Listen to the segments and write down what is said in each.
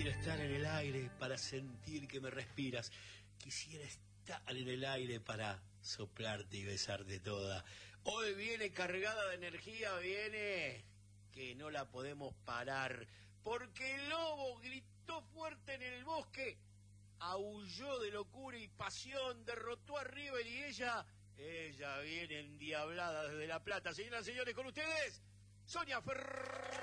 Quisiera estar en el aire para sentir que me respiras. Quisiera estar en el aire para soplarte y besarte toda. Hoy viene cargada de energía, viene que no la podemos parar. Porque el lobo gritó fuerte en el bosque, aulló de locura y pasión, derrotó a River y ella viene endiablada desde La Plata. Señoras y señores, con ustedes, Sonia Ferrari.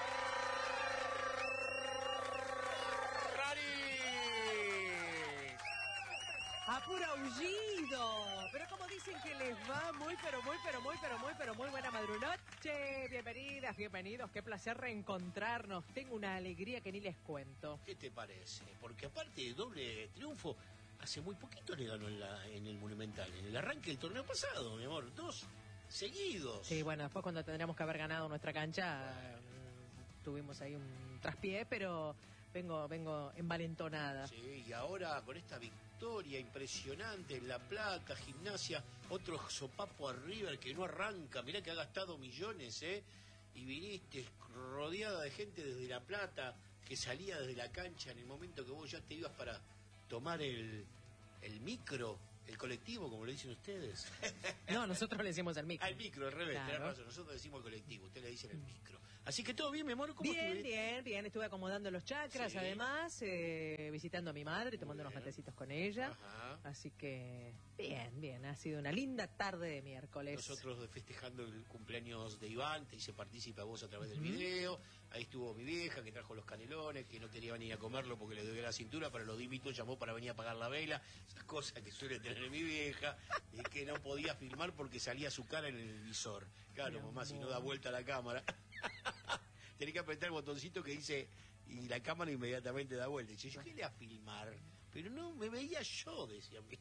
¡A puro aullido! Pero como dicen que les va muy buena madrunoche. Bienvenidas, bienvenidos. Qué placer reencontrarnos. Tengo una alegría que ni les cuento. ¿Qué te parece? Porque aparte de doble triunfo, hace muy poquito le ganó en el Monumental, en el arranque del torneo pasado, mi amor. 2 seguidos. Sí, bueno, después cuando tendríamos que haber ganado nuestra cancha, tuvimos ahí un traspié, pero vengo envalentonada. Sí, y ahora con esta victoria impresionante en La Plata, Gimnasia, otro sopapo a River que no arranca, mirá que ha gastado millones, y viniste rodeada de gente desde La Plata, que salía desde la cancha en el momento que vos ya te ibas para tomar el micro, el colectivo, como le dicen ustedes. No, nosotros le decimos el micro. Al micro, al revés, claro. Tenés razón, nosotros decimos el colectivo, ustedes le dicen el micro. Así que todo bien, mi amor, ¿cómo Bien, estuviste? bien, estuve acomodando los chakras, Sí. además, visitando a mi madre, tomando unos Bien. matecitos con ella. Ajá. Así que, bien, ha sido una linda tarde de miércoles. Nosotros festejando el cumpleaños de Iván, te hice partícipe a vos a través del video. Ahí estuvo mi vieja que trajo los canelones, que no quería venir a comerlo porque le dolía la cintura, pero los invitó, llamó para venir a apagar la vela. Esas cosas que suele tener mi vieja, y que no podía filmar porque salía su cara en el visor. Claro, Mi mamá, si no amor. da vuelta la cámara. Tenés que apretar el botoncito que dice, y la cámara inmediatamente da vuelta. Y yo, ¿qué le a filmar? Pero no, me veía yo, decía mi.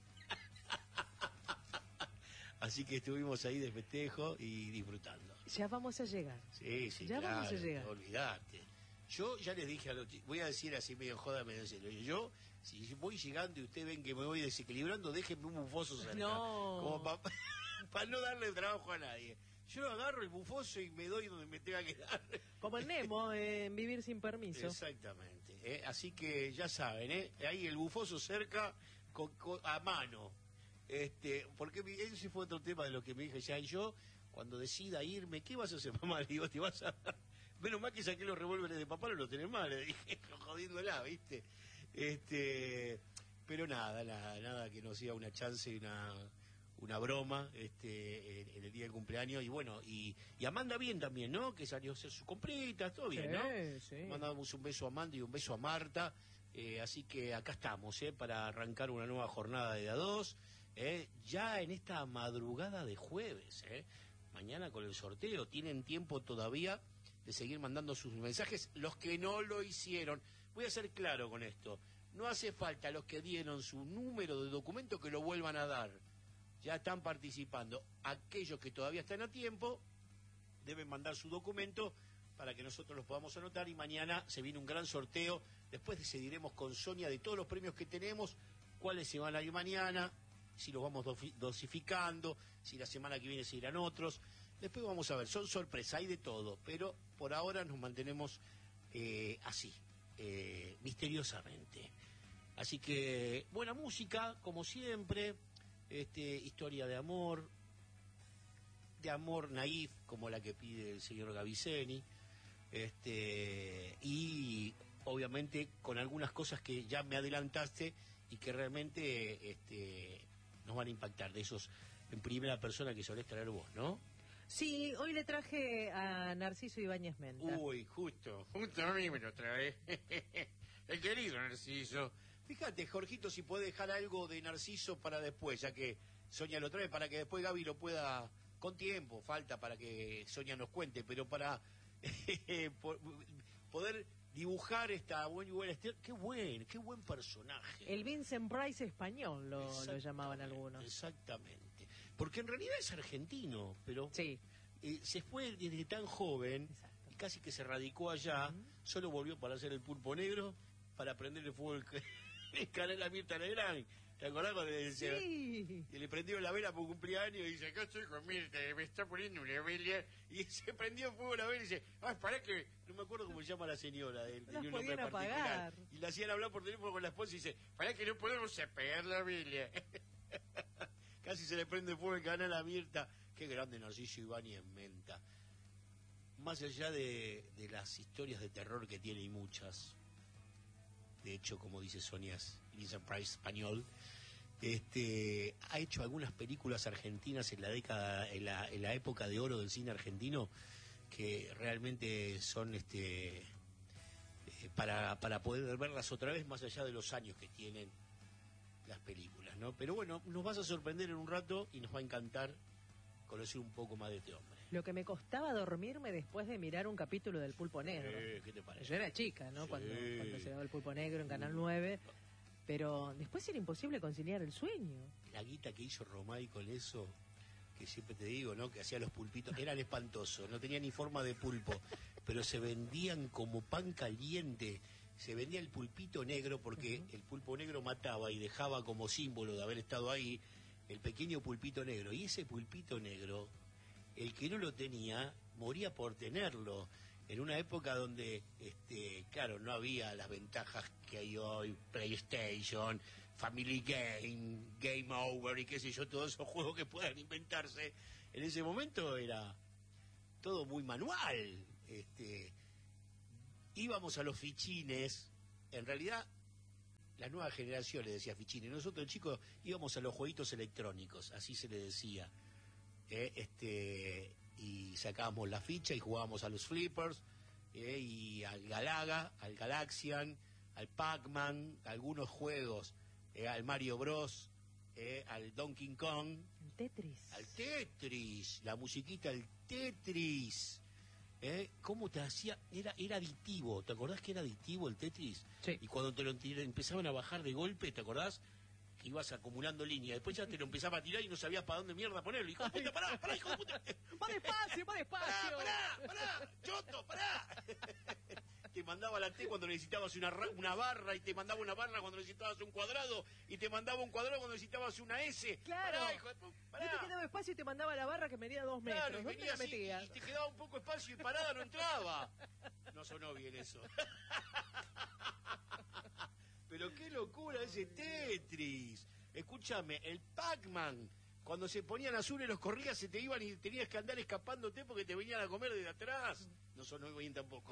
Así que estuvimos ahí de festejo y disfrutando. Ya vamos a llegar. Sí, Ya claro, vamos a llegar. olvidate. Yo ya les dije a los chicos, voy a decir así medio en joda, medio en serio. Yo, si voy llegando y ustedes ven que me voy desequilibrando, déjenme un bufoso cerca. No. Como para no darle trabajo a nadie. Yo agarro el bufoso y me doy donde me tenga que dar. Como el Nemo, en Vivir sin Permiso. Exactamente. Así que ya saben, ahí el bufoso cerca a mano. Porque ese fue otro tema de lo que me dije ya. Yo, cuando decida irme, ¿qué vas a hacer, mamá? Le digo, te vas a... Menos mal que saqué los revólveres de papá, no los tenés mal, le dije, jodiéndola, ¿viste? Pero nada que no sea una chance y una broma en el día del cumpleaños. Y bueno, y Amanda bien también, ¿no? Que salió a hacer sus compritas, todo bien, ¿no? Sí. Mandamos un beso a Amanda y un beso a Marta. Así que acá estamos, para arrancar una nueva jornada de A2, ya en esta madrugada de jueves, mañana con el sorteo. Tienen tiempo todavía de seguir mandando sus mensajes, los que no lo hicieron. Voy a ser claro con esto, no hace falta los que dieron su número de documento que lo vuelvan a dar, ya están participando. Aquellos que todavía están a tiempo deben mandar su documento para que nosotros los podamos anotar, y mañana se viene un gran sorteo. Después decidiremos con Sonia de todos los premios que tenemos, cuáles se van a ir mañana, si los vamos dosificando, si la semana que viene se irán otros. Después vamos a ver, son sorpresas, hay de todo, pero por ahora nos mantenemos así, misteriosamente. Así que buena música, como siempre, historia de amor naif, como la que pide el señor Gaviceni, y obviamente con algunas cosas que ya me adelantaste y que realmente nos van a impactar, de esos en primera persona que solés traer vos, ¿no? Sí, hoy le traje a Narciso Ibáñez Menta. Uy, justo a mí me lo trae. El querido Narciso. Fíjate, Jorgito, si puede dejar algo de Narciso para después, ya que Sonia lo trae, para que después Gaby lo pueda, con tiempo, falta para que Sonia nos cuente, pero para poder dibujar esta buena qué buen personaje. El Vincent Price español lo llamaban algunos. Exactamente. Porque en realidad es argentino, pero Sí. se fue desde tan joven. Exacto. Y casi que se radicó allá, solo volvió para hacer el Pulpo Negro, para prender el fuego el canal a Mirta Legrand. ¿Te acordás cuando Sí. le prendió la vela por cumpleaños y dice, acá estoy con Mirta, me está poniendo una vela, y se prendió fuego la vela y dice, pará que, no me acuerdo cómo se llama la señora, tenía un nombre podían particular, apagar. y la hacían hablar por teléfono con la esposa y dice, pará que no podemos apagar la vela. Casi se le prende fuego el canal a Mirta. Qué grande Narciso Ibáñez Menta. Más allá de las historias de terror que tiene, y muchas, de hecho, como dice Sonia, es Elisa Price español, ha hecho algunas películas argentinas en la década, en la época de oro del cine argentino, que realmente son para poder verlas otra vez, más allá de los años que tienen las películas, ¿no? Pero bueno, nos vas a sorprender en un rato y nos va a encantar conocer un poco más de este hombre. Lo que me costaba dormirme después de mirar un capítulo del Pulpo Negro. ¿Qué te parece? Yo era chica, ¿no? Sí. Cuando se daba el Pulpo Negro en Canal 9, pero después era imposible conciliar el sueño. La guita que hizo Romay con eso, que siempre te digo, ¿no? Que hacía los pulpitos, eran espantosos, no tenían ni forma de pulpo, pero se vendían como pan caliente. Se vendía el pulpito negro porque el pulpo negro mataba y dejaba como símbolo de haber estado ahí el pequeño pulpito negro. Y ese pulpito negro, el que no lo tenía, moría por tenerlo. En una época donde, claro, no había las ventajas que hay hoy, PlayStation, Family Game, Game Over y qué sé yo, todos esos juegos que puedan inventarse. En ese momento era todo muy manual. Íbamos a los fichines, en realidad las nuevas generaciones decía fichines, nosotros chicos íbamos a los jueguitos electrónicos, así se le decía, y sacábamos la ficha y jugábamos a los flippers, y al Galaga, al Galaxian, al Pac-Man, algunos juegos, al Mario Bros, al Donkey Kong, El Tetris. al Tetris, la musiquita, el Tetris. ¿Cómo te hacía? Era adictivo. ¿Te acordás que era adictivo el Tetris? Sí. Y cuando te lo empezaban a bajar de golpe, ¿te acordás? Que ibas acumulando líneas. Después ya te lo empezaba a tirar y no sabías para dónde mierda ponerlo. Hijo de puta, pará, hijo de puta. ¡Más despacio, más despacio! Pará, choto, pará. Te mandaba la T cuando necesitabas una barra, y te mandaba una barra cuando necesitabas un cuadrado, y te mandaba un cuadrado cuando necesitabas una S. Claro. Pará, hijo de puta, pará. No te quedaba espacio y te mandaba la barra que medía 2 metros. Claro, y ¿Dónde venía la así, metías? y te quedaba un poco espacio y parada no entraba. No sonó bien eso. Pero qué locura ese Tetris. Escúchame, el Pac-Man, cuando se ponían azules los corrías, se te iban y tenías que andar escapándote porque te venían a comer desde atrás. No sonó bien tampoco.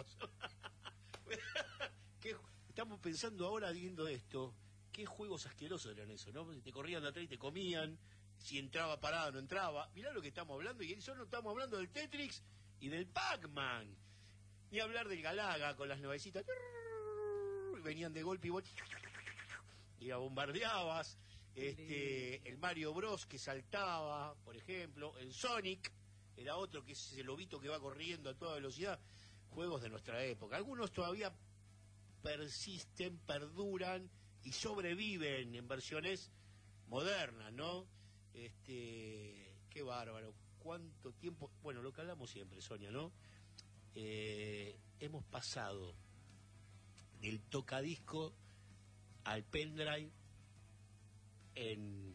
Estamos pensando ahora, viendo esto, qué juegos asquerosos eran esos, ¿no? Te corrían de atrás y te comían, si entraba parada no entraba. Mirá lo que estamos hablando, y eso no estamos hablando del Tetris y del Pac-Man. Ni hablar del Galaga con las nubecitas. Venían de golpe y vos y la bombardeabas. El Mario Bros que saltaba, por ejemplo. El Sonic era otro, que es el lobito que va corriendo a toda velocidad. Juegos de nuestra época. Algunos todavía persisten, perduran y sobreviven en versiones modernas, ¿no? Qué bárbaro. Cuánto tiempo. Bueno, lo que hablamos siempre, Sonia, ¿no? Hemos pasado del tocadisco al pendrive en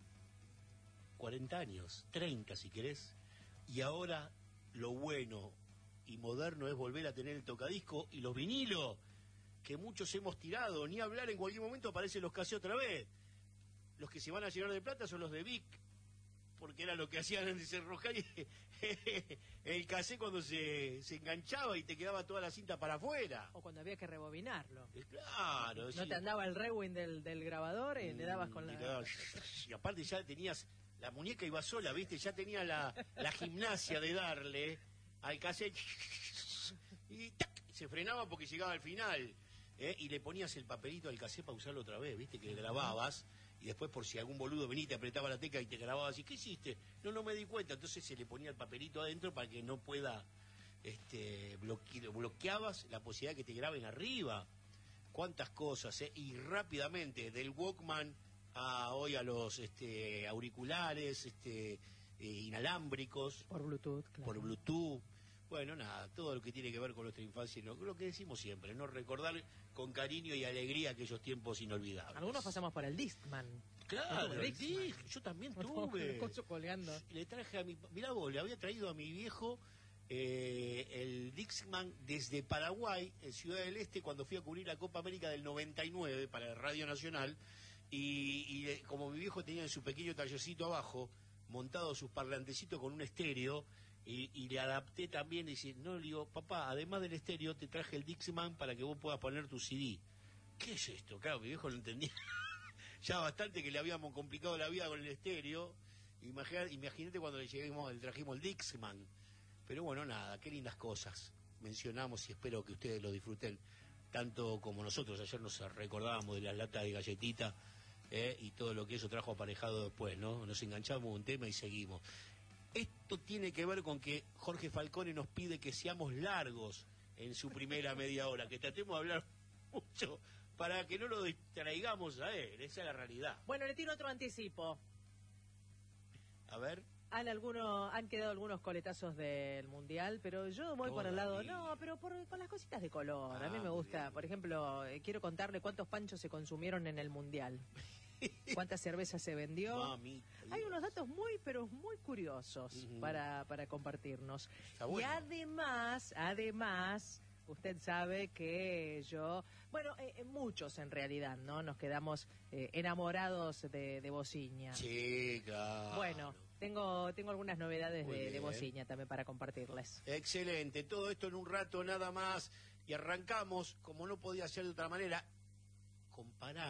40 años, 30 si querés, y ahora lo bueno y moderno es volver a tener el tocadisco y los vinilos, que muchos hemos tirado, ni hablar, en cualquier momento aparecen los cassettes otra vez. Los que se van a llenar de plata son los de Vic, porque era lo que hacían antes de enroscar el cassette cuando se enganchaba y te quedaba toda la cinta para afuera. O cuando había que rebobinarlo. Claro. No sí. te andaba el rewind del grabador y le dabas con la... Y aparte ya tenías, la muñeca iba sola, ¿viste? Ya tenía la gimnasia de darle al cassette y ¡tac! Se frenaba porque llegaba al final. Y le ponías el papelito al cassette para usarlo otra vez, ¿viste? Que le grababas. Y después, por si algún boludo venía y te apretaba la tecla y te grababa así, ¿qué hiciste? No me di cuenta. Entonces se le ponía el papelito adentro para que no pueda, bloqueabas la posibilidad de que te graben arriba. Cuántas cosas, y rápidamente, del Walkman hoy a los auriculares inalámbricos. Por Bluetooth, claro. Por Bluetooth. Bueno, nada, todo lo que tiene que ver con nuestra infancia, lo que decimos siempre, no recordar con cariño y alegría aquellos tiempos inolvidables. Algunos pasamos por el Discman. Claro, yo también tuve. Colgando. Le traje a mirá vos, le había traído a mi viejo el Dixman desde Paraguay, en Ciudad del Este, cuando fui a cubrir la Copa América del 99 para Radio Nacional, y como mi viejo tenía en su pequeño tallercito abajo, montado sus parlantecitos con un estéreo, y le adapté también, y dice, no, le digo, papá, además del estéreo, te traje el Dixman para que vos puedas poner tu CD. ¿Qué es esto? Claro, mi viejo no entendía. Ya bastante que le habíamos complicado la vida con el estéreo. Imagínate cuando le trajimos el Dixman. Pero bueno, nada, qué lindas cosas mencionamos y espero que ustedes lo disfruten tanto como nosotros. Ayer nos recordábamos de las latas de galletita y todo lo que eso trajo aparejado después, ¿no? Nos enganchamos a un tema y seguimos. Esto tiene que ver con que Jorge Falcone nos pide que seamos largos en su primera media hora, que tratemos de hablar mucho para que no lo distraigamos a él. Esa es la realidad. Bueno, le tiro otro anticipo. A ver. Han quedado algunos coletazos del Mundial, pero yo voy por el lado, con las cositas de color. A mí me gusta, por ejemplo, quiero contarle cuántos panchos se consumieron en el Mundial. ¿Cuánta cerveza se vendió? Mami. Hay unos datos pero muy curiosos para compartirnos. Bueno. Y además, usted sabe que muchos en realidad, ¿no? Nos quedamos enamorados de Bociña. Sí, claro. Bueno, tengo algunas novedades de bien. Bociña también para compartirles. Excelente, todo esto en un rato nada más y arrancamos, como no podía ser de otra manera, comparando.